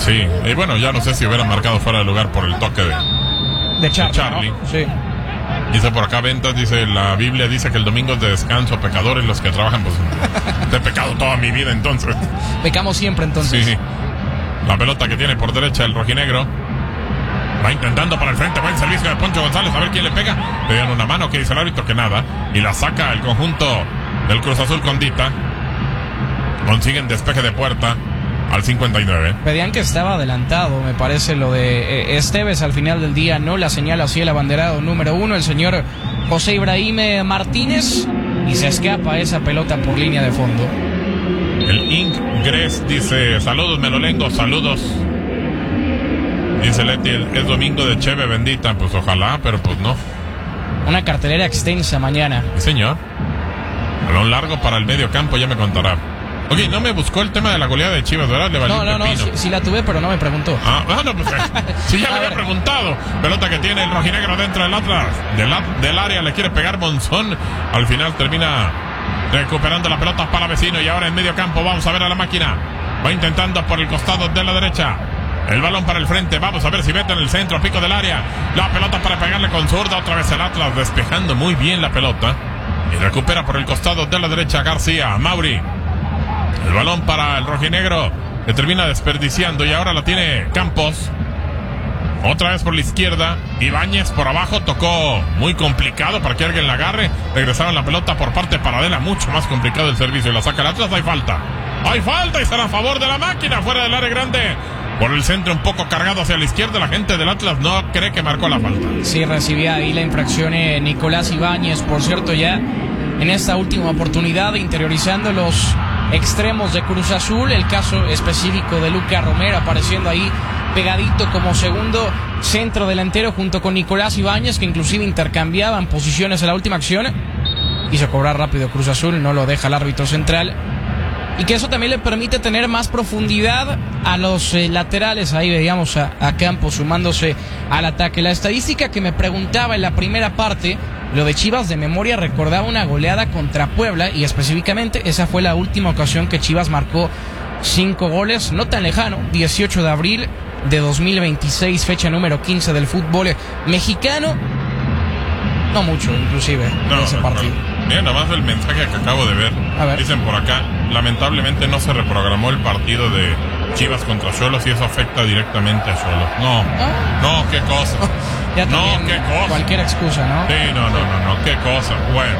Sí, y bueno, ya no sé si hubiera marcado fuera de lugar por el toque de Charlie. ¿no? Sí. Dice por acá Ventas, dice la Biblia dice que el domingo es de descanso, pecadores los que trabajan, pues he pecado toda mi vida entonces. Pecamos siempre entonces. Sí. La pelota que tiene por derecha el rojinegro. Va intentando para el frente, buen servicio de Poncho González, a ver quién le pega. Le dan una mano, que dice el árbitro que nada. Y la saca el conjunto del Cruz Azul con Dita. Consiguen despeje de puerta al 59. Pedían que estaba adelantado, me parece, lo de Esteves al final del día. No la señala así el abanderado número 1, el señor José Ibrahim Martínez. Y se escapa esa pelota por línea de fondo. El Ingres dice, saludos Melolengo, saludos. Dice Leti, es domingo de Cheve bendita. Pues ojalá, pero pues no. Una cartelera extensa mañana. Sí, señor. Balón largo para el medio campo, ya me contará. Oye, no me buscó el tema de la goleada de Chivas, ¿verdad? Le valió no, sí la tuve, pero no me preguntó. Bueno, pues sí, ya me había preguntado. Pelota que tiene el rojinegro dentro del Atlas. Del área le quiere pegar Monzón. Al final termina recuperando la pelota para vecino. Y ahora en medio campo vamos a ver a la máquina. Va intentando por el costado de la derecha. El balón para el frente, vamos a ver si mete en el centro, pico del área. La pelota para pegarle con zurda, otra vez el Atlas despejando muy bien la pelota. Y recupera por el costado de la derecha García, Mauri. El balón para el rojinegro, que termina desperdiciando y ahora la tiene Campos. Otra vez por la izquierda, Ibáñez por abajo, tocó muy complicado para que alguien la agarre. Regresaron la pelota por parte de Paradela, mucho más complicado el servicio. Y la saca el Atlas, hay falta y será a favor de la máquina, fuera del área grande. Por el centro un poco cargado hacia la izquierda, la gente del Atlas no cree que marcó la falta. Sí, recibía ahí la infracción Nicolás Ibáñez, por cierto, ya en esta última oportunidad interiorizando los extremos de Cruz Azul, el caso específico de Luca Romero apareciendo ahí pegadito como segundo centro delantero junto con Nicolás Ibáñez, que inclusive intercambiaban posiciones en la última acción. Quiso cobrar rápido Cruz Azul, no lo deja el árbitro central. Y que eso también le permite tener más profundidad a los laterales. Ahí veíamos a Campos sumándose al ataque. La estadística que me preguntaba en la primera parte, lo de Chivas de memoria recordaba una goleada contra Puebla. Y específicamente esa fue la última ocasión que Chivas marcó 5 goles. No tan lejano, 18 de abril de 2026, fecha número 15 del fútbol mexicano. No mucho, inclusive, en ese partido. Mira, nada más el mensaje que acabo de ver. A ver. Dicen por acá, lamentablemente no se reprogramó el partido de Chivas contra Xolos y eso afecta directamente a Xolos. No, qué cosa. Ya no, qué cosa. Cualquier excusa, ¿no? Sí, no, qué cosa. Bueno.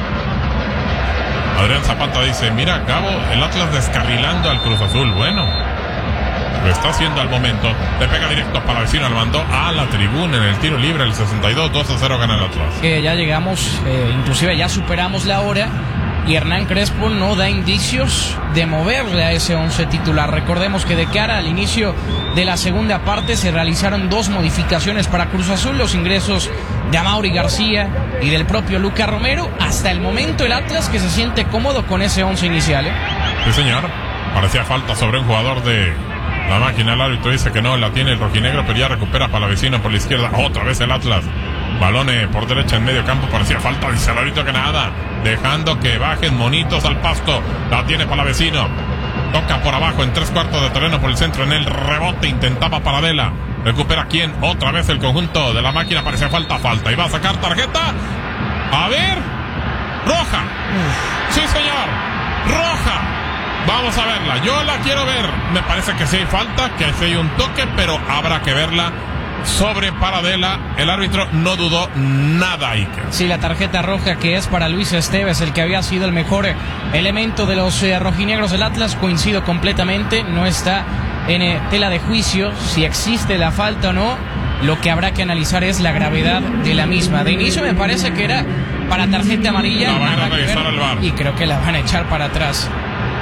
Adrián Zapata dice, mira, Gabo, el Atlas descarrilando al Cruz Azul. Bueno, lo está haciendo al momento. Le pega directo para vecino, al mandó a la tribuna en el tiro libre, el 62, 2-0 gana el Atlas. Ya llegamos, inclusive ya superamos la hora y Hernán Crespo no da indicios de moverle a ese 11 titular. Recordemos que de cara al inicio de la segunda parte se realizaron 2 modificaciones para Cruz Azul, los ingresos de Amaury García y del propio Luca Romero. Hasta el momento el Atlas que se siente cómodo con ese 11 inicial. Sí, señor. Parecía falta sobre un jugador de la máquina. El árbitro dice que no la tiene el rojinegro, pero ya recupera para la vecina por la izquierda. Otra vez el Atlas. Balón por derecha en medio campo. Parecía falta, dice el árbitro que nada. Dejando que bajen monitos al pasto. La tiene para la vecino. Toca por abajo en 3/4 de terreno por el centro. En el rebote intentaba Paradela. Recupera quién. Otra vez el conjunto de la máquina. Parecía falta. Y va a sacar tarjeta. A ver. Roja. Sí, señor. Roja. Vamos a verla, yo la quiero ver. Me parece que sí hay falta, que sí hay un toque, pero habrá que verla sobre Paradela. El árbitro no dudó nada, Iker. Sí, la tarjeta roja que es para Luis Esteves, el que había sido el mejor elemento de los rojinegros del Atlas. Coincido completamente, no está en tela de juicio si existe la falta o no. Lo que habrá que analizar es la gravedad de la misma. De inicio me parece que era para tarjeta amarilla. La van a revisar al VAR. Y creo que la van a echar para atrás.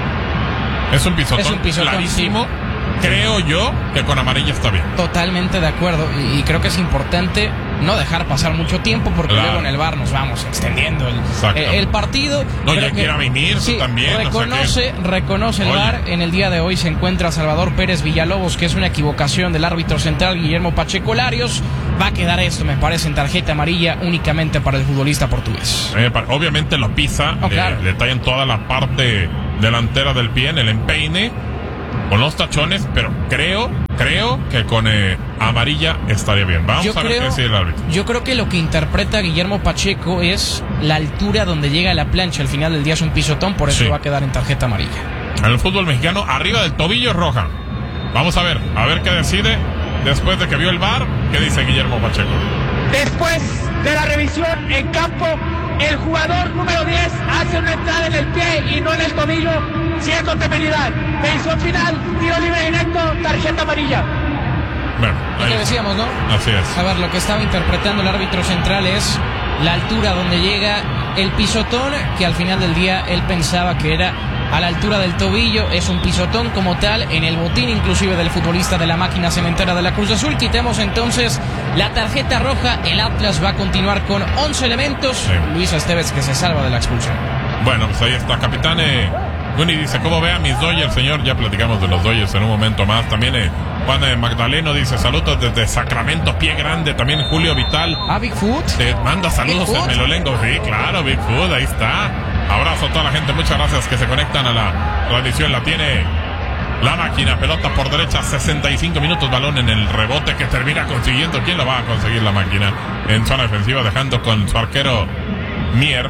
Es un pisotón clarísimo. Sí. Creo yo que con amarilla está bien. Totalmente de acuerdo. Y creo que es importante no dejar pasar mucho tiempo porque luego en el VAR nos vamos extendiendo el partido. No, ya quiera venir sí, también. Reconoce el VAR. En el día de hoy se encuentra Salvador Pérez Villalobos, que es una equivocación del árbitro central Guillermo Pacheco Larios. Va a quedar esto, me parece, en tarjeta amarilla únicamente para el futbolista portugués. Obviamente lo pisa, claro. Le tallan toda la parte delantera del pie en el empeine con los tachones, pero creo creo que con amarilla estaría bien. Vamos a ver qué decide el árbitro. Yo creo que lo que interpreta Guillermo Pacheco es la altura donde llega la plancha. Al final del día es un pisotón, por eso va a quedar en tarjeta amarilla. En el fútbol mexicano, arriba del tobillo es roja. Vamos a ver qué decide después de que vio el VAR. ¿Qué dice Guillermo Pacheco? Después de la revisión en campo, el jugador número 10 hace una entrada en el pie y no en el tobillo, siendo penalidad. Decisión final, tiro libre directo, tarjeta amarilla. Bueno, lo que decíamos, ¿no? Así es. A ver, lo que estaba interpretando el árbitro central es la altura donde llega el pisotón, que al final del día él pensaba que era a la altura del tobillo. Es un pisotón como tal en el botín inclusive del futbolista de la máquina cementera de la Cruz Azul. Quitemos entonces la tarjeta roja. El Atlas va a continuar con 11 elementos. Sí. Luis Esteves, que se salva de la expulsión. Bueno, pues ahí está, capitán. Guni dice, ¿cómo ve a mis Dodgers, señor? Ya platicamos de los Dodgers en un momento más. También Juan Magdaleno dice, saludos desde Sacramento, Pie Grande. También Julio Vital. Bigfoot. Te manda saludos en Melolengo. Sí, claro, Bigfoot, ahí está. Abrazo a toda la gente, muchas gracias que se conectan a la transmisión. La tiene la máquina, pelota por derecha, 65 minutos, balón en el rebote que termina consiguiendo. ¿Quién lo va a conseguir? La máquina en zona defensiva, dejando con su arquero Mier.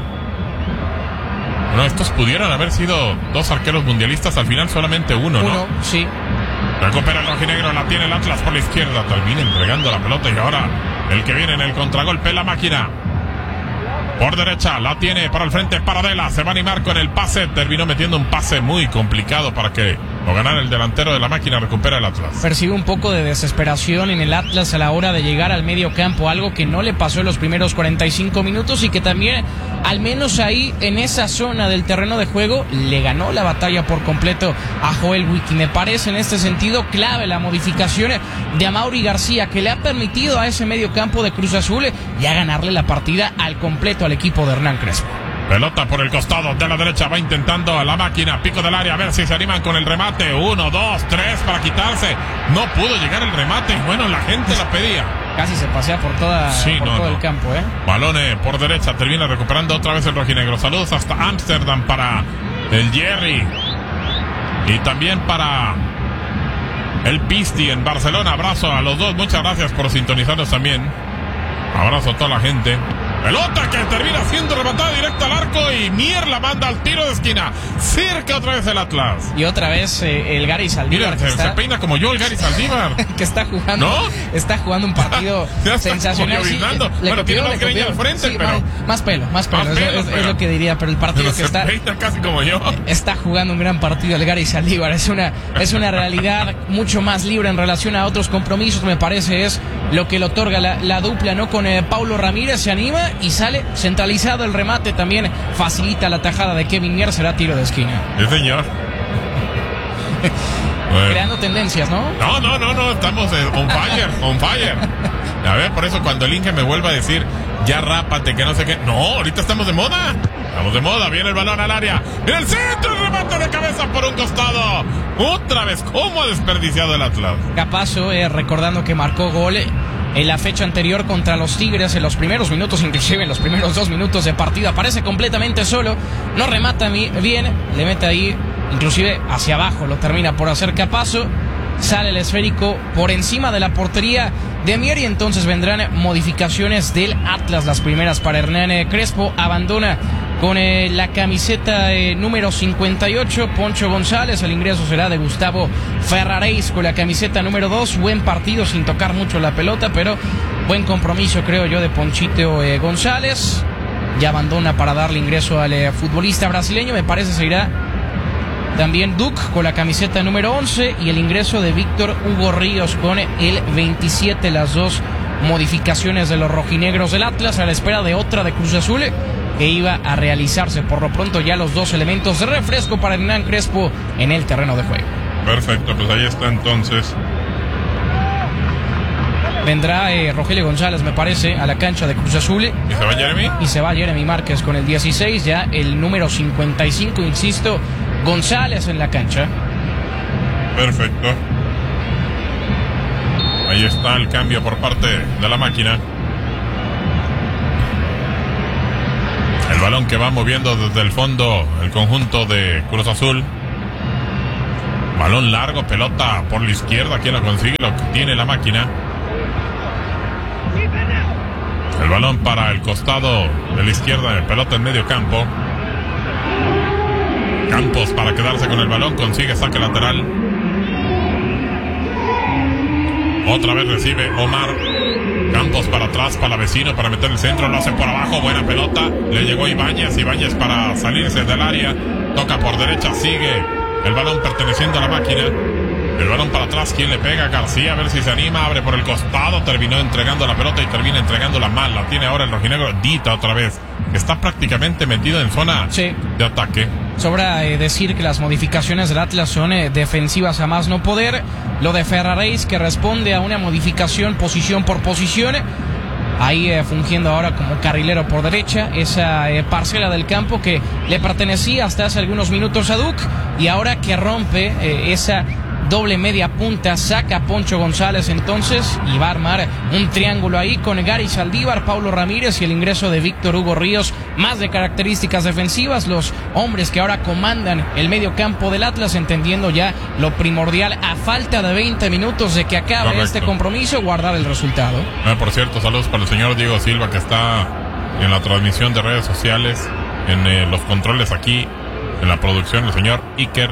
Bueno, estos pudieran haber sido dos arqueros mundialistas, al final solamente uno, ¿no? Uno, sí. Recupera el rojinegro, la tiene el Atlas por la izquierda, termina entregando la pelota y ahora el que viene en el contragolpe, la máquina. Por derecha, la tiene para el frente Paradela, se va a animar con el pase, terminó metiendo un pase muy complicado para que lo ganara el delantero de la máquina, recupera el Atlas. Percibe un poco de desesperación en el Atlas a la hora de llegar al medio campo, algo que no le pasó en los primeros 45 minutos y que también, al menos ahí en esa zona del terreno de juego, le ganó la batalla por completo a Joel Wiki. Me parece en este sentido clave la modificación de Amaury García, que le ha permitido a ese medio campo de Cruz Azul ya ganarle la partida al completo al equipo de Hernán Crespo. Pelota por el costado de la derecha, va intentando a la máquina, pico del área, a ver si se animan con el remate. 1, 2, 3 para quitarse. No pudo llegar el remate y bueno, la gente la pedía. Casi se pasea por todo el campo, Balón por derecha, termina recuperando otra vez el rojinegro. Saludos hasta Ámsterdam para el Jerry. Y también para el Pisti en Barcelona. Abrazo a los dos, muchas gracias por sintonizarnos también. Abrazo a toda la gente. Pelota que termina siendo rematada directa al arco y Mier la manda al tiro de esquina. Cerca otra vez el Atlas. Y otra vez el Gary Saldívar. Mira, se peina como yo el Gary Saldívar. Que está jugando. ¿No? Está jugando un partido sensacional. Sí, bueno, tiene más greña al frente, sí, pero más pelo. Es lo que diría, pero el partido que está. Peina casi como yo. Está jugando un gran partido el Gary Saldívar. Es una realidad mucho más libre en relación a otros compromisos, me parece, es lo que le otorga la dupla, ¿no? Con Paulo Ramírez, se anima y sale centralizado el remate, también facilita la tajada de Kevin Mier, será tiro de esquina. Sí, señor. Bueno. Creando tendencias, ¿no? No, estamos on fire. A ver, por eso cuando el Inge me vuelva a decir, ya rápate, que no sé qué. No, ahorita estamos de moda. Viene el balón al área. En el centro, el remate de cabeza por un costado. Otra vez, ¿cómo ha desperdiciado el Atlas? Capazo, recordando que marcó gol en la fecha anterior contra los Tigres, en los primeros minutos, inclusive en los primeros 2 minutos de partido, aparece completamente solo, no remata bien, le mete ahí, inclusive hacia abajo, lo termina por hacer Capazo, sale el esférico por encima de la portería de Mier y entonces vendrán modificaciones del Atlas, las primeras para Hernán Crespo, abandona con la camiseta número 58, Poncho González. El ingreso será de Gustavo Ferraréis con la camiseta número 2. Buen partido sin tocar mucho la pelota, pero buen compromiso, creo yo, de Ponchito González. Ya abandona para darle ingreso al futbolista brasileño. Me parece se irá también Duke con la camiseta número 11 y el ingreso de Víctor Hugo Ríos con el 27. Las dos modificaciones de los rojinegros del Atlas a la espera de otra de Cruz Azul que iba a realizarse. Por lo pronto ya los 2 elementos de refresco para Hernán Crespo en el terreno de juego. Perfecto, pues ahí está entonces. Vendrá Rogelio González, me parece, a la cancha de Cruz Azul. ¿Y se va Jeremy? Y se va Jeremy Márquez con el 16, ya el número 55, insisto, González en la cancha. Perfecto. Ahí está el cambio por parte de la máquina. El balón que va moviendo desde el fondo el conjunto de Cruz Azul. Balón largo, pelota por la izquierda. ¿Quién lo consigue? Lo tiene la máquina. El balón para el costado de la izquierda, pelota en medio campo. Campos para quedarse con el balón, consigue saque lateral. Otra vez recibe Omar. Campos para atrás, para vecino, para meter el centro, lo hace por abajo, buena pelota. Le llegó Ibáñez para salirse del área. Toca por derecha, sigue el balón perteneciendo a la máquina. El balón para atrás, ¿quién le pega? García, a ver si se anima, abre por el costado, terminó entregando la pelota y termina entregándola mal. La tiene ahora el rojinegro, Dita otra vez. Está prácticamente metido en zona de ataque. Sobra decir que las modificaciones del Atlas son defensivas a más no poder. Lo de Ferraréis, que responde a una modificación posición por posición. Ahí fungiendo ahora como carrilero por derecha. Esa parcela del campo que le pertenecía hasta hace algunos minutos a Duc. Y ahora que rompe esa doble media punta, saca a Poncho González entonces y va a armar un triángulo ahí con Gary Saldívar, Paulo Ramírez y el ingreso de Víctor Hugo Ríos, más de características defensivas, los hombres que ahora comandan el medio campo del Atlas, entendiendo ya lo primordial a falta de 20 minutos de que acabe este compromiso, guardar el resultado. Por cierto, saludos para el señor Diego Silva, que está en la transmisión de redes sociales, en los controles aquí, en la producción, el señor Iker.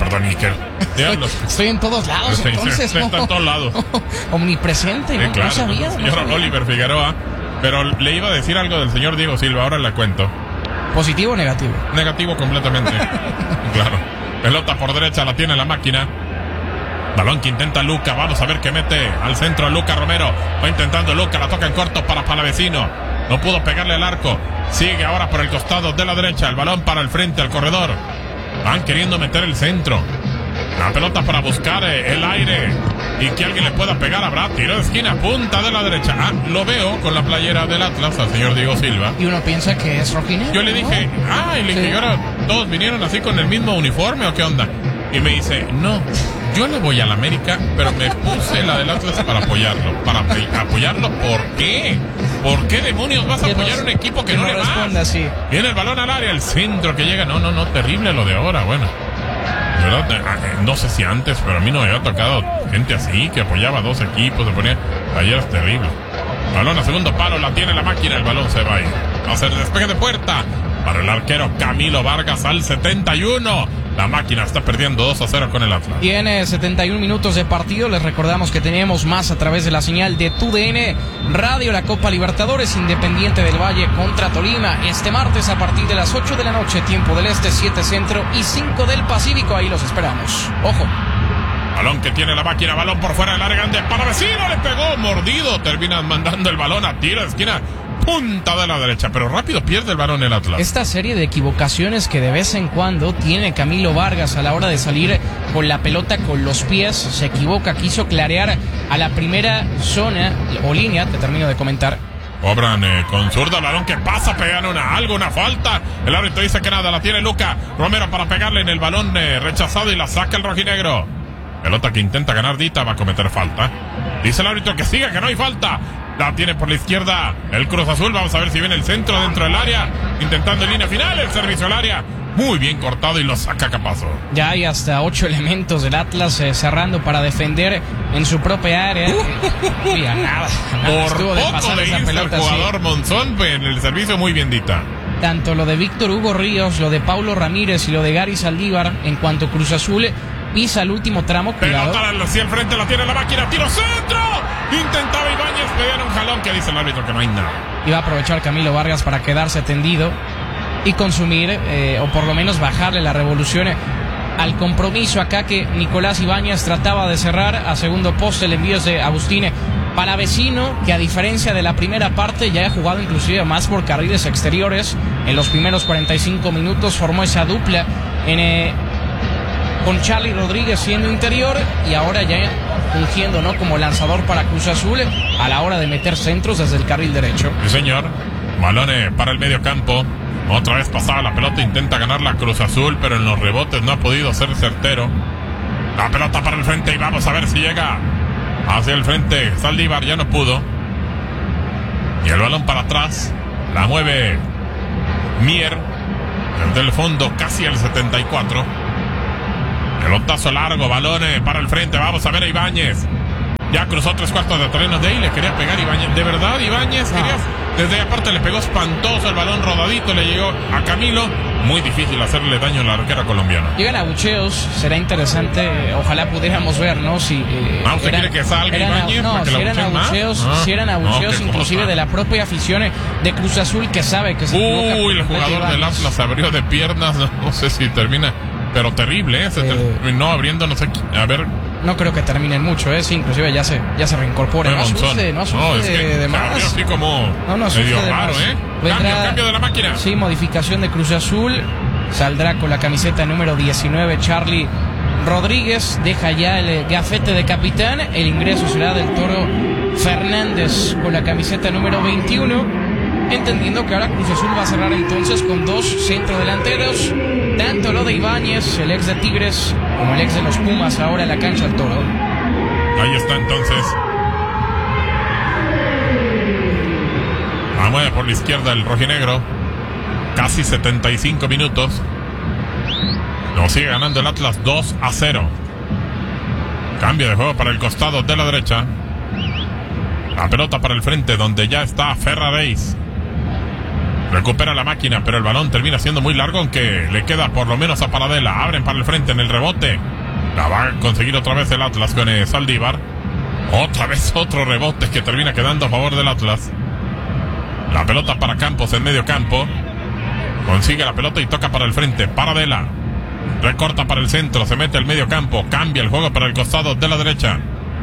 Estoy en todos lados, entonces. Está en todos lados. Omnipresente, ¿no? Claro, No sabía. Señor Oliver Figueroa. Pero le iba a decir algo del señor Diego Silva, ahora le cuento. ¿Positivo o negativo? Negativo completamente. Claro. Pelota por derecha, la tiene la máquina. Balón que intenta Luca, vamos a ver qué mete al centro Luca Romero. Va intentando Luca, la toca en corto para Palavecino. No pudo pegarle al arco. Sigue ahora por el costado de la derecha, el balón para el frente, al corredor. Van queriendo meter el centro. La pelota para buscar el aire y que alguien le pueda pegar. Habrá tiro de esquina, punta de la derecha. Lo veo con la playera del Atlas al señor Diego Silva. Y uno piensa que es rojinegro. Yo le dije, y le dije, ahora todos vinieron así con el mismo uniforme o qué onda. Y me dice, no, yo le voy a la América, pero me puse la del Atlas para apoyarlo. ¿Para apoyarlo? ¿Por qué? ¿Por qué demonios vas a apoyar un equipo que no le va? Viene el balón al área, el centro que llega. No, terrible lo de ahora. Bueno, de verdad, no sé si antes, pero a mí no me había tocado gente así, que apoyaba a dos equipos. Se ponía, ayer es terrible. Balón a segundo palo, la tiene la máquina, el balón se va a ir. Va a hacer despegue de puerta para el arquero Camilo Vargas al 71. La máquina está perdiendo 2-0 con el Atlas. Tiene 71 minutos de partido. Les recordamos que tenemos más a través de la señal de TUDN Radio, la Copa Libertadores, Independiente del Valle contra Tolima. Este martes a partir de las 8 de la noche, tiempo del Este, 7 Centro y 5 del Pacífico. Ahí los esperamos. Ojo. Balón que tiene la máquina, balón por fuera del área grande. Palavecino le pegó, mordido. Terminan mandando el balón a tiro de esquina. Punta de la derecha, pero rápido pierde el balón el Atlas. Esta serie de equivocaciones que de vez en cuando tiene Camilo Vargas a la hora de salir con la pelota con los pies, se equivoca, quiso clarear a la primera zona o línea, te termino de comentar. Cobran con zurda, el balón que pasa, pegan una falta. El árbitro dice que nada, la tiene Luca Romero para pegarle en el balón rechazado y la saca el rojinegro. Pelota que intenta ganar Dita, va a cometer falta. Dice el árbitro que siga, que no hay falta. La tiene por la izquierda el Cruz Azul. Vamos a ver si viene el centro dentro del área. Intentando en línea final el servicio al área. Muy bien cortado y lo saca Capazo. Ya hay hasta 8 elementos del Atlas cerrando para defender en su propia área. Nada. Por poco le hizo el jugador Monzón en el servicio, muy bien Dita. Tanto lo de Víctor Hugo Ríos, lo de Paulo Ramírez y lo de Gary Saldívar en cuanto Cruz Azul pisa el último tramo. Pelota hacia el frente, la tiene la máquina, tiro centro. Intentaba Ibáñez, pedían un jalón que dice el árbitro que no hay nada. Iba a aprovechar Camilo Vargas para quedarse tendido y consumir, o por lo menos bajarle la revolución al compromiso acá que Nicolás Ibáñez trataba de cerrar. A segundo poste el envío es de Agustín Palavecino, que a diferencia de la primera parte ya ha jugado inclusive más por carriles exteriores. En los primeros 45 minutos formó esa dupla con Charly Rodríguez siendo interior y ahora ya fungiendo como lanzador para Cruz Azul a la hora de meter centros desde el carril derecho. Sí, señor. Balón para el medio campo. Otra vez pasada la pelota, intenta ganar la Cruz Azul, pero en los rebotes no ha podido ser certero. La pelota para el frente y vamos a ver si llega hacia el frente. Saldívar ya no pudo. Y el balón para atrás. La mueve Mier desde el fondo, casi al 74. Pelotazo largo, balones para el frente. Vamos a ver a Ibáñez. Ya cruzó 3/4 de terreno de ahí, le quería pegar Ibáñez. De verdad, Ibáñez quería. Desde ahí aparte le pegó espantoso el balón rodadito, le llegó a Camilo. Muy difícil hacerle daño a la arquera colombiana. Llegan abucheos, será interesante, ojalá pudiéramos ver, ¿no? Si ¿usted quiere que salga Ibáñez? No, si eran abucheos, inclusive de la propia afición de Cruz Azul que sabe que se equivoca. El jugador del Atlas se abrió de piernas, no sé si termina, pero terrible, se terminó abriendo, no sé, a ver. No creo que terminen mucho, sí, inclusive ya se reincorpora. No asuste de más. Así como medio raro, Cambio de la máquina. Sí, modificación de Cruz Azul. Saldrá con la camiseta número 19 Charlie Rodríguez. Deja ya el gafete de capitán. El ingreso será del Toro Fernández con la camiseta número 21. Entendiendo que ahora Cruz Azul va a cerrar entonces con 2 centrodelanteros. Tanto lo de Ibáñez, el ex de Tigres, como el ex de los Pumas, ahora en la cancha del Toro. Ahí está entonces. Mueve por la izquierda el rojinegro. Casi 75 minutos. Lo sigue ganando el Atlas 2-0. Cambio de juego para el costado de la derecha. La pelota para el frente donde ya está Ferraréis. Recupera la máquina, pero el balón termina siendo muy largo, aunque le queda por lo menos a Paradela. Abren para el frente en el rebote. La va a conseguir otra vez el Atlas con Saldívar. Otra vez otro rebote que termina quedando a favor del Atlas. La pelota para Campos en medio campo. Consigue la pelota y toca para el frente. Paradela. Recorta para el centro, se mete al medio campo. Cambia el juego para el costado de la derecha.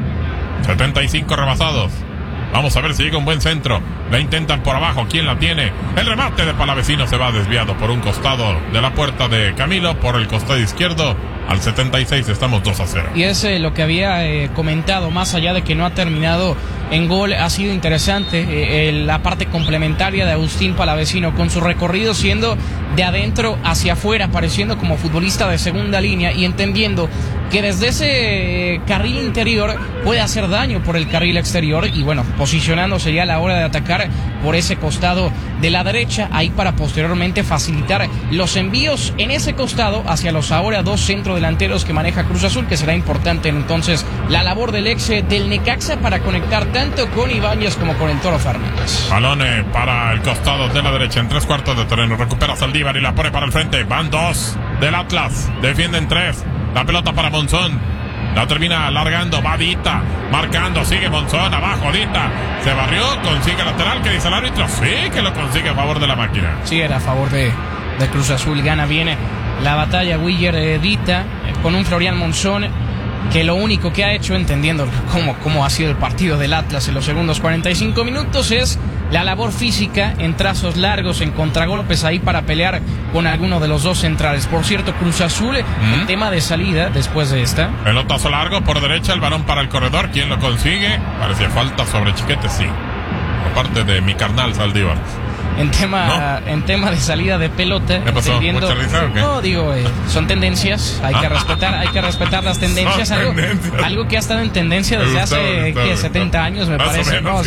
75 rebasados. Vamos a ver si llega un buen centro. La intentan por abajo. ¿Quién la tiene? El remate de Palavecino se va desviado por un costado de la puerta de Camilo. Por el costado izquierdo. Al 76 estamos 2-0. Y es lo que había comentado. Más allá de que no ha terminado en gol, ha sido interesante la parte complementaria de Agustín Palavecino, con su recorrido siendo de adentro hacia afuera, apareciendo como futbolista de segunda línea y entendiendo que desde ese carril interior puede hacer daño por el carril exterior, y bueno, posicionándose ya a la hora de atacar por ese costado de la derecha, ahí para posteriormente facilitar los envíos en ese costado hacia los ahora 2 centrodelanteros que maneja Cruz Azul, que será importante entonces la labor del ex del Necaxa para conectar tanto con Ibáñez como con el Toro Fernández. Balón para el costado de la derecha en 3/4 de terreno. Recupera Saldívar y la pone para el frente. Van 2 del Atlas, defienden 3. La pelota para Monzón. La termina alargando, va Dita, marcando, sigue Monzón, abajo Dita, se barrió, consigue lateral, que dice el árbitro, sí que lo consigue a favor de la máquina. Sí, era a favor de Cruz Azul, gana bien la batalla Willer Dita, con un Florian Monzón, que lo único que ha hecho, entendiendo cómo ha sido el partido del Atlas en los segundos 45 minutos, es la labor física en trazos largos, en contragolpes ahí para pelear con alguno de los 2 centrales. Por cierto, Cruz Azul, en tema de salida, después de esta. Pelotazo largo por derecha, el balón para el corredor. ¿Quién lo consigue? Parecía falta sobre Chiquete, sí. Por parte de mi carnal Saldívar. En tema de salida de pelota, ¿qué pasó? ¿Mucha risa o qué? No, digo, son tendencias, hay que respetar las tendencias, algo que ha estado en tendencia desde hace 70 años, me parece. Menos,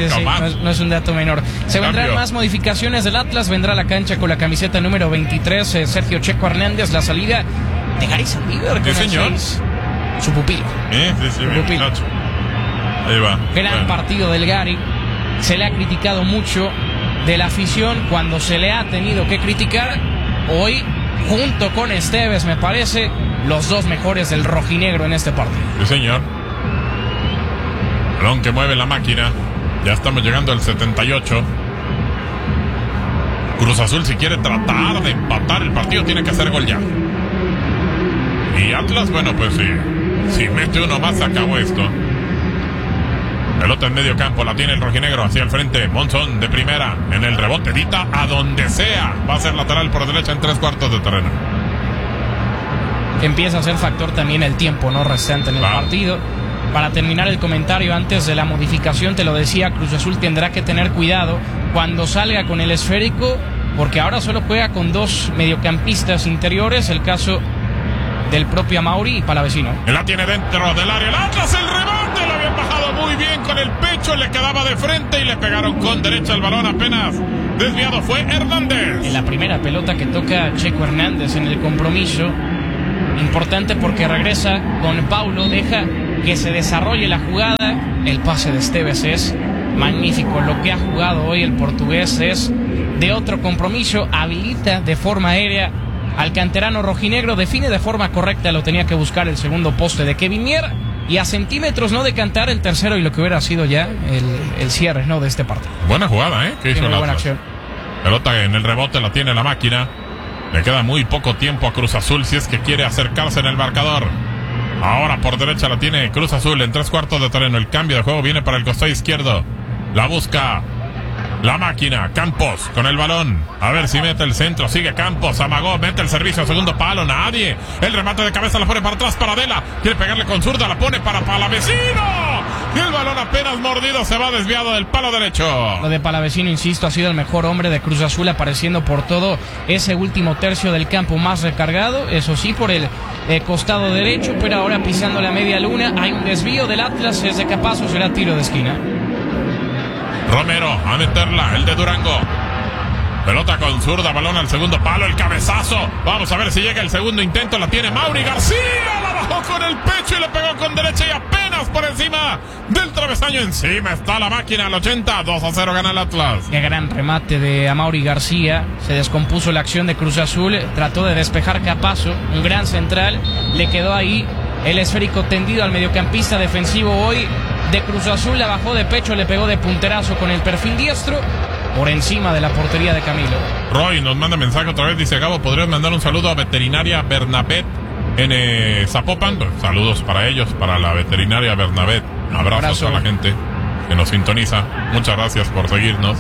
no es un dato menor. Se vendrán más modificaciones del Atlas, vendrá a la cancha con la camiseta número 23, Sergio Checo Hernández, la salida de Gary Saldívar, ¿qué señor? Su pupilo. Sí, pupilo. Ahí va. Gran partido del Gary, se le ha criticado mucho de la afición cuando se le ha tenido que criticar. Hoy, junto con Esteves, me parece, los 2 mejores del rojinegro en este partido. Sí, señor. Balón que mueve la máquina. Ya estamos llegando al 78. Cruz Azul, si quiere tratar de empatar el partido, tiene que hacer gol ya. Y Atlas, bueno, pues sí, si mete uno más, acabó esto. Pelota en medio campo, la tiene el rojinegro hacia el frente. Monzón de primera, en el rebote, Dita a donde sea. Va a ser lateral por derecha en 3/4 de terreno. Empieza a ser factor también el tiempo, ¿no?, restante en el partido. Para terminar el comentario, antes de la modificación, te lo decía, Cruz Azul tendrá que tener cuidado cuando salga con el esférico, porque ahora solo juega con 2 mediocampistas interiores, el caso del propio Amauri y Palavecino. La tiene dentro del área, el Atlas, el rebote, lo habían bajado muy bien con el pecho, le quedaba de frente y le pegaron con derecha el balón, apenas desviado fue Hernández. En la primera pelota que toca Checo Hernández en el compromiso, Importante porque regresa con Paulo, deja que se desarrolle la jugada. El pase de Esteves es magnífico. Lo que ha jugado hoy el portugués es de otro compromiso. Habilita de forma aérea al canterano rojinegro, define de forma correcta, lo tenía que buscar el segundo poste de Kevin Mier, y a centímetros no de cantar el tercero y lo que hubiera sido ya el cierre, ¿no?, de este partido. Buena jugada, que hizo muy buena acción. Pelota en el rebote la tiene la máquina. Le queda muy poco tiempo a Cruz Azul si es que quiere acercarse en el marcador. Ahora por derecha la tiene Cruz Azul en 3/4 de terreno. El cambio de juego viene para el costado izquierdo. La busca la máquina. Campos con el balón. A ver si mete el centro. Sigue Campos. Amagó. Mete el servicio. Segundo palo. Nadie. El remate de cabeza la pone para atrás para Adela. Quiere pegarle con zurda. La pone para Palavecino. Y el balón apenas mordido se va desviado del palo derecho. Lo de Palavecino, insisto, ha sido el mejor hombre de Cruz Azul, apareciendo por todo ese último tercio del campo más recargado. Eso sí, por el costado derecho, pero ahora pisando la media luna. Hay un desvío del Atlas. Es de Capazo. Será tiro de esquina. Romero a meterla, el de Durango. Pelota con zurda, balón al segundo palo, el cabezazo. Vamos a ver si llega el segundo intento. La tiene Mauri García. La bajó con el pecho y le pegó con derecha y apenas por encima del travesaño. Encima está la máquina al 80. 2-0 gana el Atlas. Qué gran remate de Amaury García. Se descompuso la acción de Cruz Azul. Trató de despejar Capazo. Un gran central. Le quedó ahí el esférico tendido al mediocampista defensivo hoy de Cruz Azul. La bajó de pecho, le pegó de punterazo con el perfil diestro por encima de la portería de Camilo. Roy nos manda mensaje otra vez. Dice: Gabo, ¿podrías mandar un saludo a Veterinaria Bernabet en Zapopan? Saludos para ellos, para la Veterinaria Bernabet. Abrazos a la gente que nos sintoniza. Muchas gracias por seguirnos.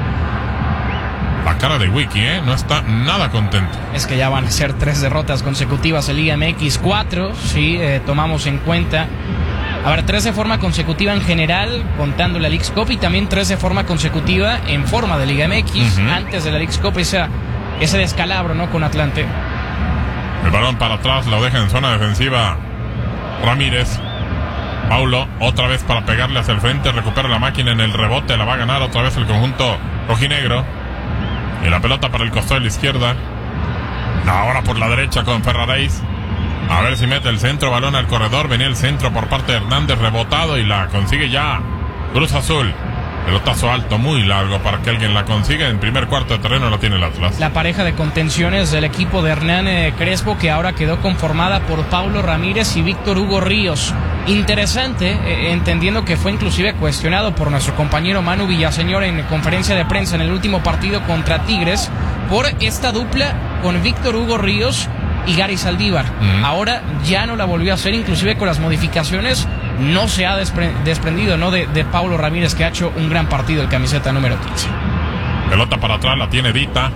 La cara de Wiki, no está nada contento. Es que ya van a ser 3 derrotas consecutivas en Liga MX, 4, si tomamos en cuenta. A ver, 3 de forma consecutiva en general, contando la Leagues Cup, y también 3 de forma consecutiva en forma de Liga MX. Antes de la Leagues Cup, ese descalabro, ¿no?, con Atlante. El balón para atrás, lo deja en zona defensiva Ramírez. Paulo, otra vez para pegarle hacia el frente, recupera la máquina en el rebote, la va a ganar otra vez el conjunto rojinegro. Y la pelota para el costado de la izquierda. Ahora por la derecha con Ferraréis. A ver si mete el centro, balón al corredor. Venía el centro por parte de Hernández, rebotado, y la consigue ya Cruz Azul. Pelotazo alto, muy largo para que alguien la consiga. En primer cuarto de terreno la tiene el Atlas. La pareja de contenciones del equipo de Hernán Crespo, que ahora quedó conformada por Paulo Ramírez y Víctor Hugo Ríos. Interesante, entendiendo que fue inclusive cuestionado por nuestro compañero Manu Villaseñor en conferencia de prensa en el último partido contra Tigres por esta dupla con Víctor Hugo Ríos y Gary Saldívar. Ahora ya no la volvió a hacer, inclusive con las modificaciones no se ha desprendido, ¿no?, de Paulo Ramírez, que ha hecho un gran partido, el camiseta número 15. Pelota para atrás, la tiene Dita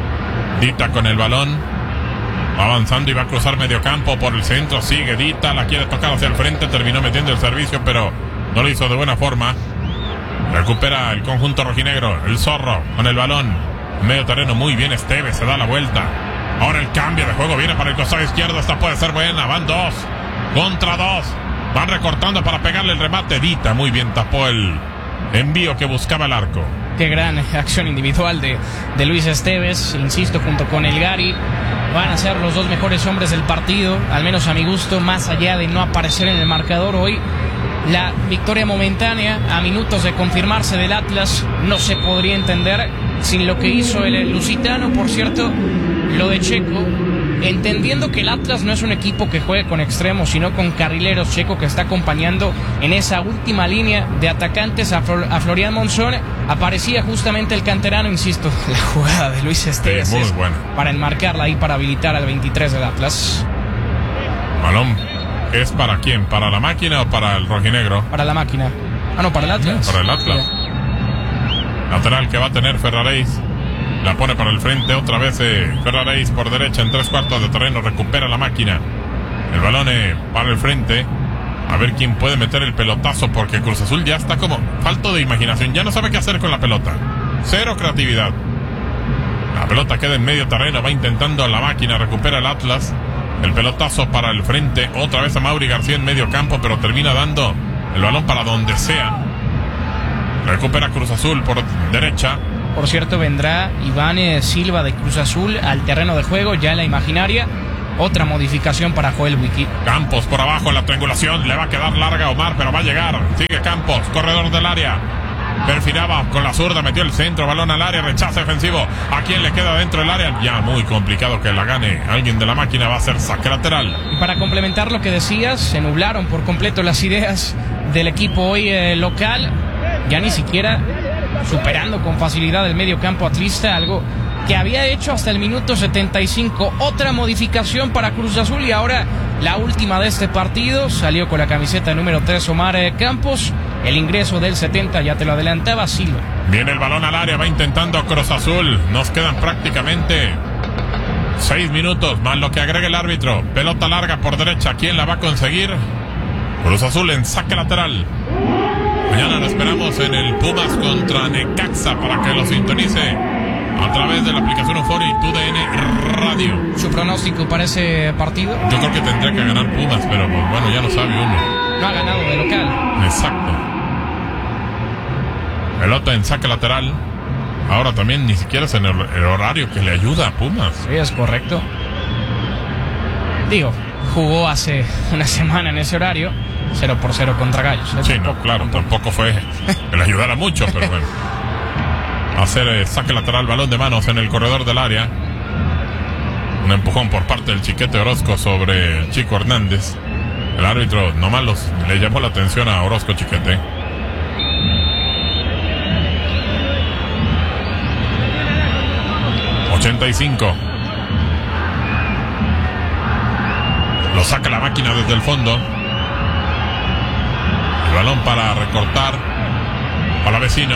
con el balón, va avanzando y va a cruzar medio campo por el centro. Sigue Dita, la quiere tocar hacia el frente, terminó metiendo el servicio, pero no lo hizo de buena forma. Recupera el conjunto rojinegro, el Zorro con el balón medio terreno, muy bien Esteves, se da la vuelta. Ahora el cambio de juego viene para el costado izquierdo. Esta puede ser buena. Van 2 contra 2. Van recortando para pegarle el remate. Dita muy bien tapó el envío que buscaba el arco. Qué gran acción individual de Luis Esteves. Insisto, junto con el Gary, van a ser los 2 mejores hombres del partido, al menos a mi gusto, más allá de no aparecer en el marcador hoy. La victoria momentánea a minutos de confirmarse del Atlas no se podría entender sin lo que hizo el lusitano. Por cierto, lo de Checo, entendiendo que el Atlas no es un equipo que juegue con extremos, sino con carrileros. Checo, que está acompañando en esa última línea de atacantes a Florian Monzón, aparecía justamente el canterano. Insisto, la jugada de Luis Esteves muy buena para enmarcarla ahí, para habilitar al 23 del Atlas. Balón, ¿es para quién? ¿Para la máquina o para el rojinegro? Para la máquina. No, para el Atlas. Para el Atlas. Sí. Lateral que va a tener Ferraréis. La pone para el frente otra vez Ferraréis por derecha en 3/4 de terreno. Recupera la máquina. El balón para el frente. A ver quién puede meter el pelotazo, porque Cruz Azul ya está como falto de imaginación. Ya no sabe qué hacer con la pelota. Cero creatividad. La pelota queda en medio terreno. Va intentando la máquina. Recupera el Atlas. El pelotazo para el frente. Otra vez a Mauri García en medio campo, pero termina dando el balón para donde sea. Recupera Cruz Azul por derecha. Por cierto, vendrá Iván Silva de Cruz Azul al terreno de juego, ya en la imaginaria. otra modificación para Joel Wiki. Campos por abajo en la triangulación, le va a quedar larga a Omar, pero va a llegar. Sigue Campos, corredor del área. Perfilaba con la zurda, metió el centro, balón al área, rechazo defensivo. ¿A quién le queda dentro del área? Ya muy complicado que la gane alguien de la máquina, va a ser saque lateral. Y para complementar lo que decías, se nublaron por completo las ideas del equipo hoy local. Ya ni siquiera superando con facilidad el medio campo atlista, algo que había hecho hasta el minuto 75. Otra modificación para Cruz Azul y ahora la última de este partido. Salió con la camiseta número 3 Omar Campos. El ingreso del 70, ya te lo adelantaba, Silva. Viene el balón al área, va intentando Cruz Azul. Nos quedan prácticamente 6 minutos, más lo que agrega el árbitro. Pelota larga por derecha, ¿quién la va a conseguir? Cruz Azul en saque lateral. Mañana lo esperamos en el Pumas contra Necaxa para que lo sintonice a través de la aplicación Euphoria y TUDN Radio. ¿Su pronóstico para ese partido? Yo creo que tendría que ganar Pumas, pero pues, bueno, ya lo sabe uno. No ha ganado de local. Exacto. Pelota en saque lateral. Ahora también ni siquiera es en el horario que le ayuda a Pumas. Sí, es correcto. Digo, jugó hace una semana en ese horario 0-0 contra Gallos. Sí, no, claro, tampoco fue que le ayudara mucho, pero bueno. Hacer saque lateral, balón de manos en el corredor del área. Un empujón por parte del Chiquete Orozco sobre el Chico Hernández. El árbitro nomás le llamó la atención a Orozco Chiquete. ...85... Lo saca la máquina desde el fondo. El balón para recortar para vecino.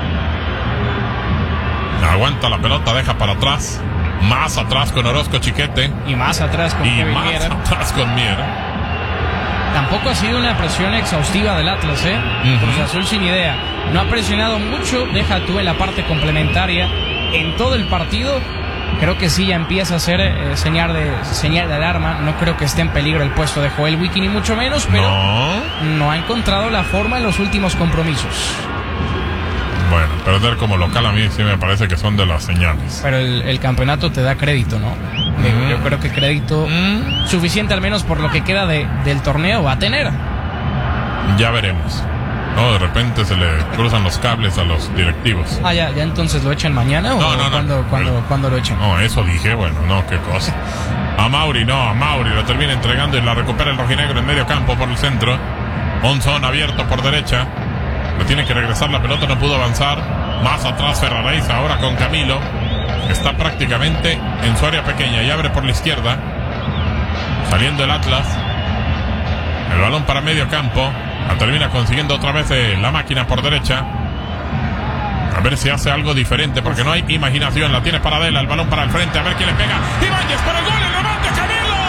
Aguanta la pelota, deja para atrás. Más atrás con Orozco Chiquete. Y más atrás con y Kevin más Mier. atrás con Mier. Tampoco ha sido una presión exhaustiva del Atlas, Cruz Azul sin idea. No ha presionado mucho, deja tú en la parte complementaria. En todo el partido, creo que sí ya empieza a ser señal de alarma. No creo que esté en peligro el puesto de Joel Wiki, ni mucho menos, pero no ha encontrado la forma en los últimos compromisos. Bueno, perder como local a mí sí me parece que son de las señales. Pero el campeonato te da crédito, ¿no? Yo creo que crédito suficiente al menos por lo que queda del torneo va a tener. Ya veremos. No, de repente se le cruzan los cables a los directivos. Ah, ya entonces lo echan mañana o ¿cuándo lo echan? No, eso dije, bueno, no, qué cosa. A Mauri lo termina entregando y la recupera el rojinegro en medio campo por el centro. Monzón abierto por derecha. Le tiene que regresar la pelota, no pudo avanzar. Más atrás Ferraréis ahora con Camilo. Está prácticamente en su área pequeña y abre por la izquierda. Saliendo el Atlas. El balón para medio campo. La termina consiguiendo otra vez la máquina por derecha. A ver si hace algo diferente porque no hay imaginación. La tiene Paradela, el balón para el frente. A ver quién le pega. Ibáñez para el gol, el remate, Camilo.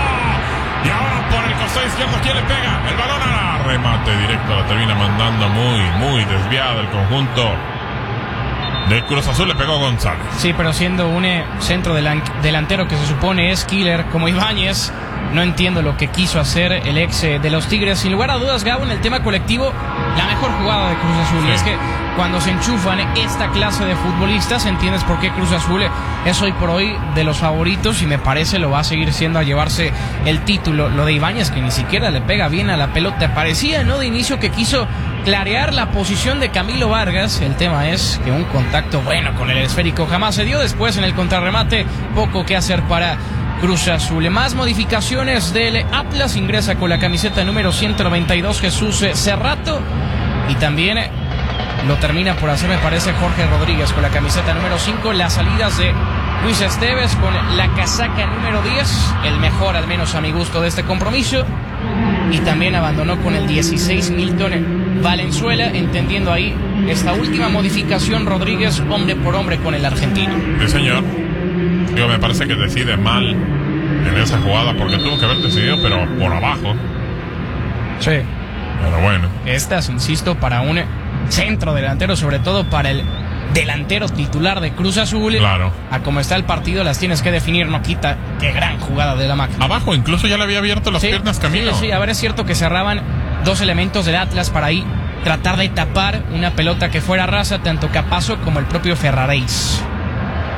Y ahora por el costado izquierdo, ¿quién le pega? El balón a remate directo. La termina mandando muy desviada el conjunto de Cruz Azul. Le pegó González. Sí, pero siendo un centro delantero que se supone es killer como Ibáñez, no entiendo lo que quiso hacer el ex de los Tigres. Sin lugar a dudas, Gabo, en el tema colectivo, la mejor jugada de Cruz Azul. Sí. Es que cuando se enchufan esta clase de futbolistas, entiendes por qué Cruz Azul es hoy por hoy de los favoritos y me parece lo va a seguir siendo a llevarse el título. Lo de Ibáñez, que ni siquiera le pega bien a la pelota. Parecía, ¿no?, de inicio que quiso clarear la posición de Camilo Vargas. El tema es que un contacto bueno con el esférico jamás se dio. Después en el contrarremate, poco que hacer para Cruz Azul. Más modificaciones del Atlas. Ingresa con la camiseta número 192 Jesús Cerrato. Y también lo termina por hacer, me parece, Jorge Rodríguez con la camiseta número 5. Las salidas de Luis Esteves con la casaca número 10. El mejor, al menos a mi gusto, de este compromiso. Y también abandonó con el 16 Milton Valenzuela, entendiendo ahí esta última modificación Rodríguez hombre por hombre con el argentino. Sí, señor. Digo, me parece que decide mal en esa jugada porque tuvo que haber decidido, pero por abajo. Sí. Pero bueno. Estas, insisto, para un centro delantero, sobre todo para el delantero titular de Cruz Azul. Claro. A como está el partido, las tienes que definir, no quita. Qué gran jugada de la máquina. Abajo incluso ya le había abierto las piernas Camilo. Sí, a ver, es cierto que cerraban dos elementos del Atlas para ahí tratar de tapar una pelota que fuera rasa, tanto Capazo como el propio Ferraréis.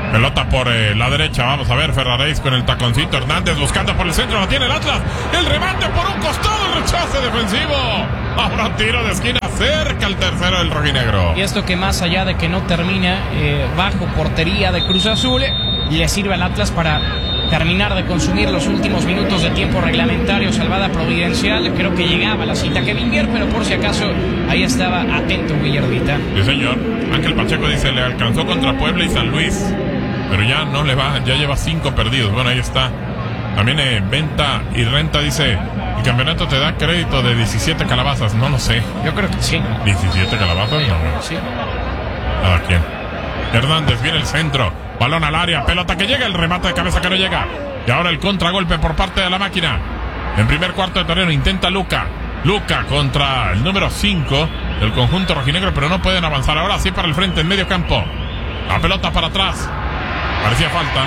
Pelota por la derecha, vamos a ver, Ferraréis con el taconcito, Hernández buscando por el centro, la tiene el Atlas, el remate por un costado, el rechace defensivo, ahora tiro de esquina, cerca el tercero del rojinegro. Y esto que más allá de que no termina bajo portería de Cruz Azul, le sirve al Atlas para terminar de consumir los últimos minutos de tiempo reglamentario, salvada providencial. Creo que llegaba la cita Kevin Mier, pero por si acaso ahí estaba atento Guillardita. Sí, señor. Ángel Pacheco dice, le alcanzó contra Puebla y San Luis, pero ya no le va, ya lleva 5 perdidos. Bueno, ahí está. También Venta y Renta dice, el campeonato te da crédito de 17 calabazas. No lo sé. Yo creo que sí. ¿17 calabazas? No. Sí. ¿A quién? Hernández, viene el centro, balón al área, pelota que llega, el remate de cabeza que no llega. Y ahora el contragolpe por parte de la máquina. En primer cuarto de terreno intenta Luca contra el número 5 del conjunto rojinegro, pero no pueden avanzar. Ahora sí para el frente, en medio campo. La pelota para atrás. Parecía falta.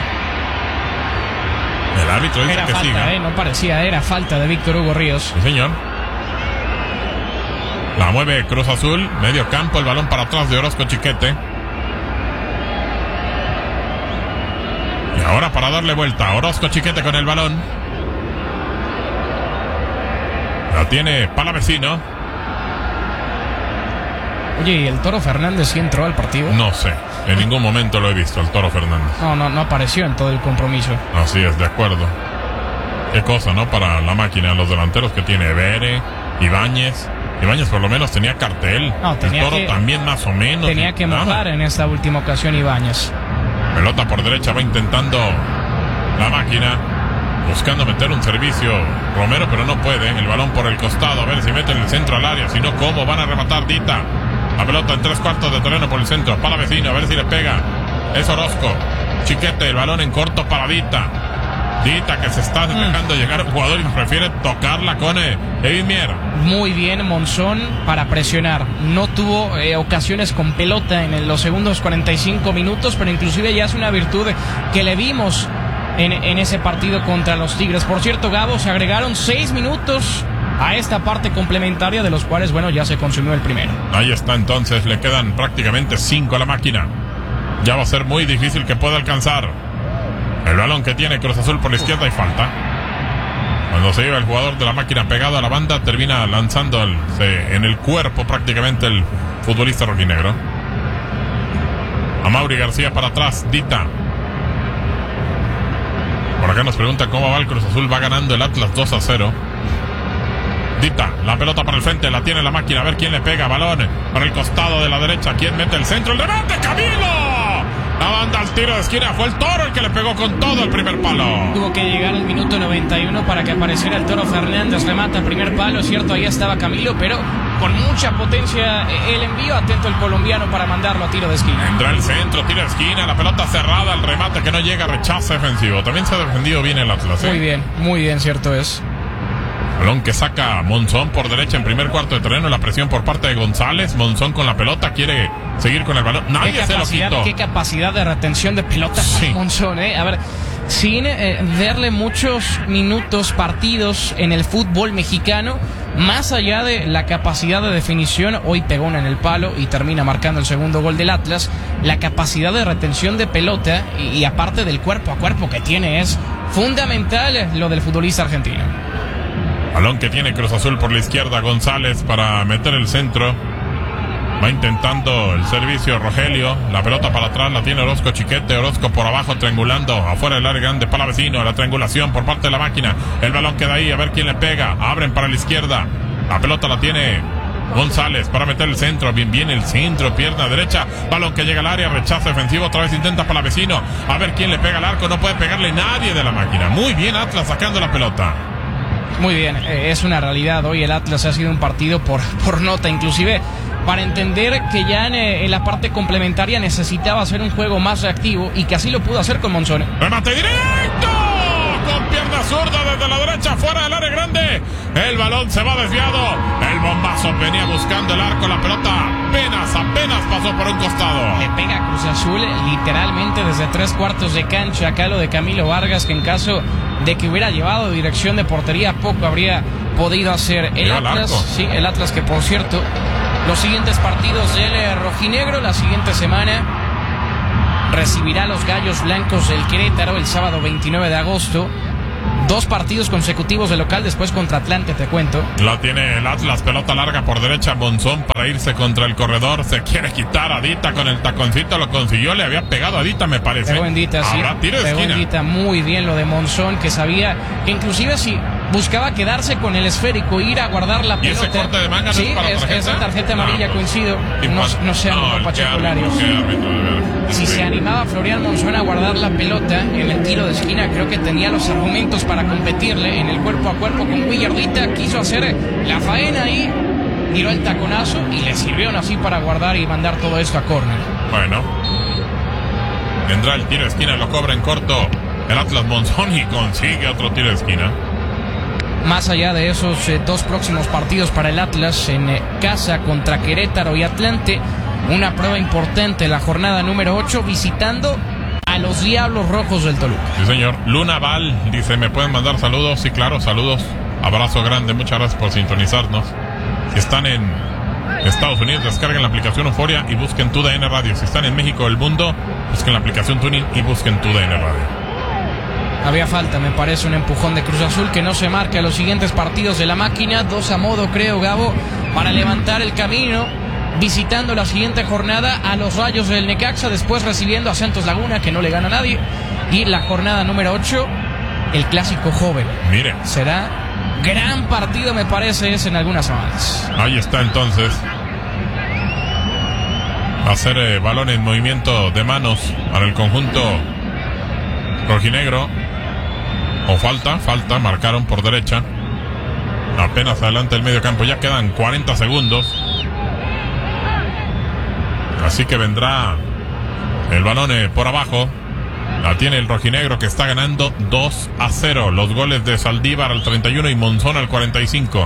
El árbitro dice era que falta, siga. No parecía, era falta de Víctor Hugo Ríos. Sí, señor. La mueve Cruz Azul, medio campo, el balón para atrás de Orozco Chiquete. Y ahora para darle vuelta, Orozco Chiquete con el balón. La tiene Palavecino. Oye, ¿y el Toro Fernández sí entró al partido? No sé, en ningún momento lo he visto, el Toro Fernández. No apareció en todo el compromiso. Así es, de acuerdo. Qué cosa, ¿no? Para la máquina, los delanteros que tiene Bere, Ibáñez. Ibáñez por lo menos tenía cartel. No, el Toro también más o menos. Tenía que mojar en esta última ocasión Ibáñez. Pelota por derecha, va intentando la máquina, buscando meter un servicio Romero, pero no puede. El balón por el costado, a ver si mete en el centro al área, si no, ¿cómo van a rematar? Dita, la pelota en 3/4 de terreno por el centro, para Vecino, a ver si le pega. Es Orozco Chiquete, el balón en corto para Dita que se está dejando llegar el jugador y prefiere tocarla con Kevin Mier. Muy bien Monzón para presionar. No tuvo ocasiones con pelota en los segundos 45 minutos, pero inclusive ya es una virtud que le vimos en ese partido contra los Tigres. Por cierto, Gabo, se agregaron 6 minutos a esta parte complementaria, de los cuales, bueno, ya se consumió el primero. Ahí está, entonces le quedan prácticamente 5 a la máquina. Ya va a ser muy difícil que pueda alcanzar. El balón que tiene Cruz Azul por la izquierda y falta. Cuando se lleva el jugador de la máquina pegado a la banda, termina lanzando en el cuerpo prácticamente el futbolista rojinegro. Amaury García para atrás, Dita. Por acá nos pregunta cómo va el Cruz Azul. Va ganando el Atlas 2-0. Dita, la pelota para el frente, la tiene la máquina. A ver quién le pega. Balón para el costado de la derecha. ¿Quién mete el centro? ¡El remate, Camilo! La banda al tiro de esquina. Fue el Toro el que le pegó con todo el primer palo. Tuvo que llegar al minuto 91 para que apareciera el Toro Fernández. Remata primer palo, es cierto, ahí estaba Camilo, pero con mucha potencia el envío. Atento el colombiano para mandarlo a tiro de esquina. Entra el centro, tiro de esquina, la pelota cerrada, el remate que no llega, rechazo defensivo. También se ha defendido bien el Atlas. Muy bien, cierto es. Balón que saca Monzón por derecha en primer cuarto de terreno. La presión por parte de González. Monzón con la pelota, quiere seguir con el balón. Nadie se lo quitó. Qué capacidad de retención de pelota, sí. Monzón, A ver, sin verle muchos minutos, partidos en el fútbol mexicano, más allá de la capacidad de definición, hoy pegó una en el palo y termina marcando el segundo gol del Atlas. La capacidad de retención de pelota y aparte del cuerpo a cuerpo que tiene es fundamental lo del futbolista argentino. Balón que tiene Cruz Azul por la izquierda, González para meter el centro. Va intentando el servicio Rogelio. La pelota para atrás la tiene Orozco Chiquete. Orozco por abajo triangulando. Afuera del área grande para Vecino. La triangulación por parte de la máquina. El balón queda ahí. A ver quién le pega. Abren para la izquierda. La pelota la tiene González para meter el centro. Bien el centro. Pierna derecha. Balón que llega al área. Rechazo defensivo. Otra vez intenta para Vecino. A ver quién le pega al arco. No puede pegarle nadie de la máquina. Muy bien Atlas sacando la pelota. Muy bien, es una realidad. Hoy el Atlas ha sido un partido por nota, inclusive para entender que ya en la parte complementaria necesitaba hacer un juego más reactivo y que así lo pudo hacer con Monzón. ¡Remate directo! Con pierna zurda desde la derecha, fuera del área grande. El balón se va desviado. El bombazo venía buscando el arco. La pelota apenas pasó por un costado. Le pega a Cruz Azul literalmente desde 3/4 de cancha. Acá lo de Camilo Vargas, que en caso de que hubiera llevado dirección de portería, poco habría podido hacer. El Atlas, que por cierto, los siguientes partidos del rojinegro, la siguiente semana recibirá a los Gallos Blancos del Querétaro el sábado 29 de agosto. 2 partidos consecutivos de local, después contra Atlante, te cuento. La tiene el Atlas, pelota larga por derecha, Monzón para irse contra el corredor, se quiere quitar a Dita con el taconcito, lo consiguió, le había pegado a Dita, me parece. Pegó en Dita, sí. Ahora tiro de Pegó esquina. en Dita muy bien lo de Monzón, que sabía que inclusive si buscaba quedarse con el esférico, ir a guardar la pelota. ¿Y ese corte de manga no sí, es para tarjeta? es tarjeta amarilla, No, coincido. No se animó Pacheco Larios. Si se animaba Florian Monzón a guardar la pelota en el tiro de esquina, creo que tenía los argumentos para competirle en el cuerpo a cuerpo con Willardita. Quiso hacer la faena ahí, tiró el taconazo y le sirvieron así para guardar y mandar todo esto a córner. Bueno, vendrá el tiro de esquina, lo cobra en corto el Atlas Monzón y consigue otro tiro de esquina. Más allá de esos 2 próximos partidos para el Atlas en casa contra Querétaro y Atlante, una prueba importante, la jornada número 8, visitando a los Diablos Rojos del Toluca. Sí, señor. Luna Val dice, ¿me pueden mandar saludos? Sí, claro, saludos. Abrazo grande, muchas gracias por sintonizarnos. Si están en Estados Unidos, descarguen la aplicación Euforia y busquen TUDN Radio. Si están en México, el mundo, busquen la aplicación Tuning y busquen TUDN Radio. Había falta, me parece, un empujón de Cruz Azul que no se marca a los siguientes partidos de la máquina. 2 a modo, creo, Gabo, para levantar el camino. Visitando la siguiente jornada a los Rayos del Necaxa, después recibiendo a Santos Laguna, que no le gana a nadie. Y la jornada número 8, el clásico joven. Mire. Será gran partido, me parece, es en algunas semanas. Ahí está entonces. Va a ser balón en movimiento de manos para el conjunto rojinegro. O falta, marcaron por derecha. Apenas adelante el medio campo, ya quedan 40 segundos. Así que vendrá el balón por abajo. La tiene el rojinegro que está ganando 2-0. Los goles de Saldívar al 31 y Monzón al 45.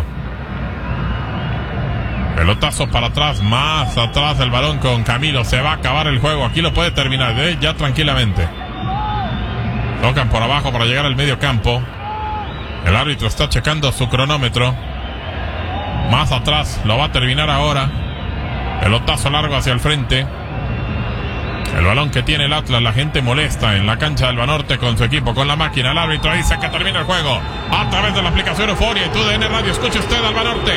Pelotazo para atrás, más atrás el balón con Camilo. Se va a acabar el juego. Aquí lo puede terminar ya tranquilamente. Tocan por abajo para llegar al medio campo. El árbitro está checando su cronómetro. Más atrás, lo va a terminar ahora. Pelotazo largo hacia el frente. El balón que tiene el Atlas, la gente molesta en la cancha del Banorte con su equipo, con la máquina. El árbitro dice que termina el juego a través de la aplicación Euforia y TUDN Radio. Escuche usted al Banorte.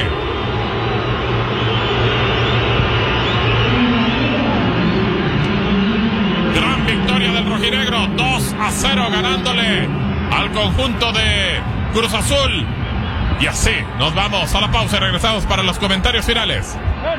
Gran victoria del rojinegro, 2-0 ganándole al conjunto de Cruz Azul. Y así nos vamos a la pausa y regresamos para los comentarios finales.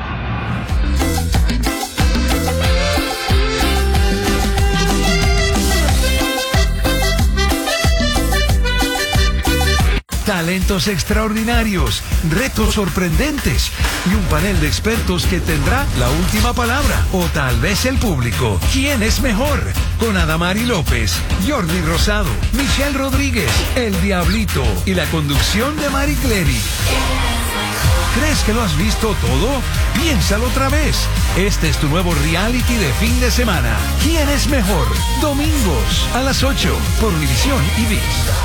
Talentos extraordinarios, retos sorprendentes y un panel de expertos que tendrá la última palabra, o tal vez el público. ¿Quién es mejor? Con Adamari López, Jordi Rosado, Michelle Rodríguez, El Diablito y la conducción de Mari Clery. ¿Crees que lo has visto todo? Piénsalo otra vez. Este es tu nuevo reality de fin de semana. ¿Quién es mejor? Domingos a las 8 por Univisión y ViX.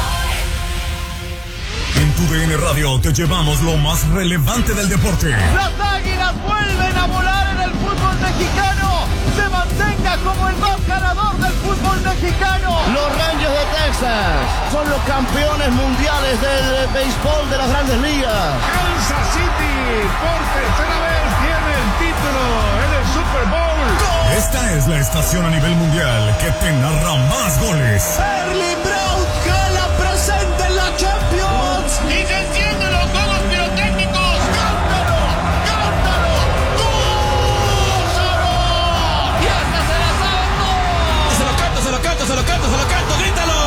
En TUDN Radio te llevamos lo más relevante del deporte. Las Águilas vuelven a volar en el fútbol mexicano. Se mantenga como el más ganador del fútbol mexicano. Los Rangers de Texas son los campeones mundiales del béisbol de las Grandes Ligas. Kansas City por tercera vez tiene el título en el Super Bowl. Esta es la estación a nivel mundial que te narra más goles. Erling Braut Haaland presente en la Champions. Y se encienden los juegos pirotécnicos. ¡Cántalo! ¡Cántalo! ¡Gózalo! ¡Y hasta se la saben! ¡Se lo canto, se lo canto, se lo canto, se lo canto! ¡Grítalo!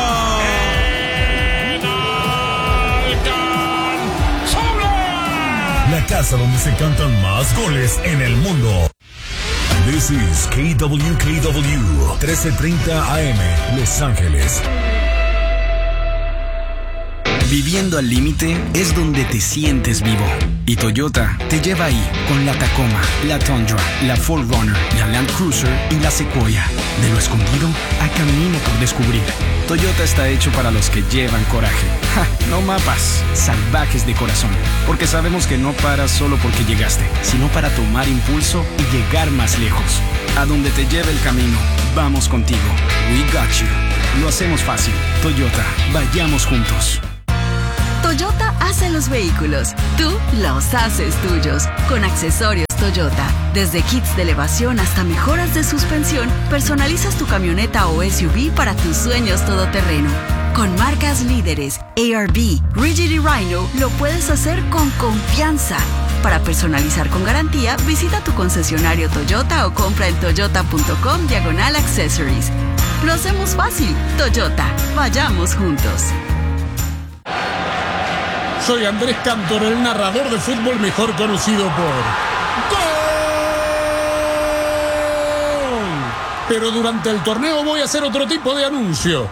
La casa donde se cantan más goles en el mundo. This is KWKW 1330 AM Los Ángeles. Viviendo al límite es donde te sientes vivo. Y Toyota te lleva ahí con la Tacoma, la Tundra, la 4Runner, la Land Cruiser y la Sequoia. De lo escondido a camino por descubrir. Toyota está hecho para los que llevan coraje. ¡Ja! No mapas, salvajes de corazón. Porque sabemos que no paras solo porque llegaste, sino para tomar impulso y llegar más lejos. A donde te lleve el camino. vamos contigo. We got you. Lo hacemos fácil. Toyota, vayamos juntos. Toyota hace los vehículos, tú los haces tuyos. Con accesorios Toyota, desde kits de elevación hasta mejoras de suspensión, personalizas tu camioneta o SUV para tus sueños todoterreno. Con marcas líderes, ARB, Rigid y Rhino, lo puedes hacer con confianza. Para personalizar con garantía, visita tu concesionario Toyota o compra en toyota.com/accessories. Lo hacemos fácil. Toyota, vayamos juntos. Soy Andrés Cantor, el narrador de fútbol mejor conocido por ¡Gol! Pero durante el torneo voy a hacer otro tipo de anuncio.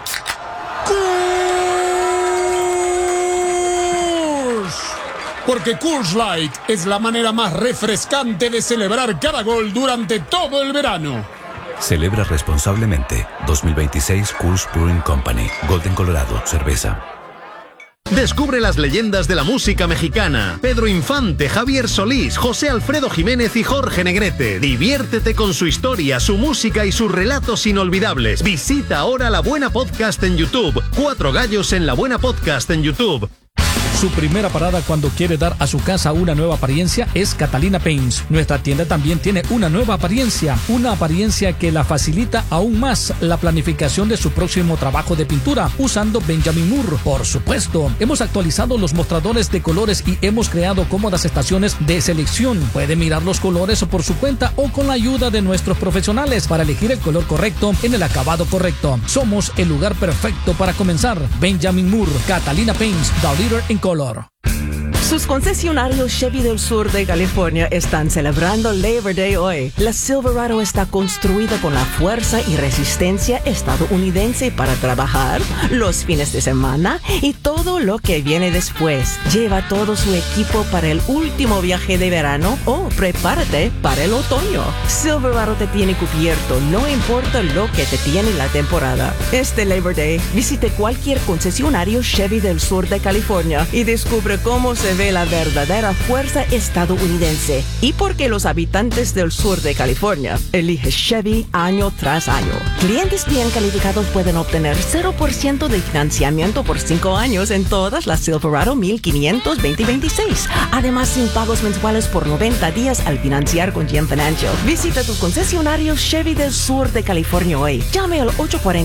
¡Coors! Porque Coors Light es la manera más refrescante de celebrar cada gol durante todo el verano. Celebra responsablemente. 2026 Coors Brewing Company. Golden, Colorado. Cerveza. Descubre las leyendas de la música mexicana. Pedro Infante, Javier Solís, José Alfredo Jiménez y Jorge Negrete. Diviértete con su historia, su música y sus relatos inolvidables. Visita ahora La Buena Podcast en YouTube. 4 gallos en La Buena Podcast en YouTube. Su primera parada cuando quiere dar a su casa una nueva apariencia es Catalina Paints. Nuestra tienda también tiene una nueva apariencia que la facilita aún más la planificación de su próximo trabajo de pintura usando Benjamin Moore. Por supuesto, hemos actualizado los mostradores de colores y hemos creado cómodas estaciones de selección. Puede mirar los colores por su cuenta o con la ayuda de nuestros profesionales para elegir el color correcto en el acabado correcto. Somos el lugar perfecto para comenzar. Benjamin Moore, Catalina Paints, the leader in color. Sus concesionarios Chevy del sur de California están celebrando Labor Day hoy. La Silverado está construida con la fuerza y resistencia estadounidense para trabajar los fines de semana y todo lo que viene después. Lleva todo su equipo para el último viaje de verano o prepárate para el otoño. Silverado te tiene cubierto, no importa lo que te tiene la temporada. Este Labor Day, visite cualquier concesionario Chevy del sur de California y descubre cómo se ve la verdadera fuerza estadounidense y por qué los habitantes del sur de California eligen Chevy año tras año. Clientes bien calificados pueden obtener 0% de financiamiento por 5 años en todas las Silverado 1500 2026. Además, sin pagos mensuales por 90 días al financiar con GM Financial. Visita tus concesionarios Chevy del sur de California hoy. Llame al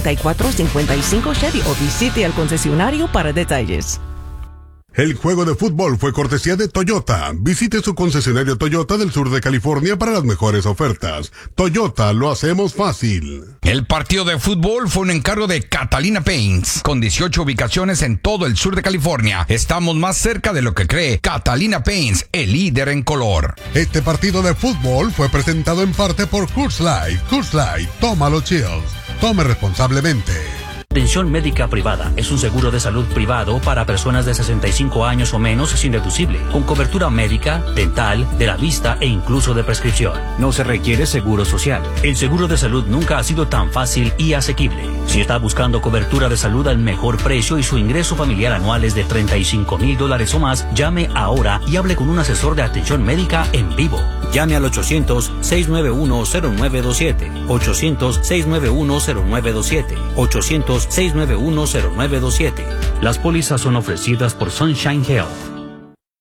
844-55 Chevy o visite el concesionario para detalles. El juego de fútbol fue cortesía de Toyota. Visite su concesionario Toyota del sur de California para las mejores ofertas. Toyota, lo hacemos fácil. El partido de fútbol fue un encargo de Catalina Paints. Con 18 ubicaciones en todo el sur de California, estamos más cerca de lo que cree. Catalina Paints, el líder en color. Este partido de fútbol fue presentado en parte por Coors Light. Coors Light, tómalo chills. Tome responsablemente. Atención médica privada es un seguro de salud privado para personas de 65 años o menos sin deducible, con cobertura médica, dental, de la vista e incluso de prescripción. No se requiere seguro social. El seguro de salud nunca ha sido tan fácil y asequible. Si está buscando cobertura de salud al mejor precio y su ingreso familiar anual es de $35,000 o más, llame ahora y hable con un asesor de atención médica en vivo. Llame al 800-691-0927. 800-691-0927. 800-691-0927. Las pólizas son ofrecidas por Sunshine Health.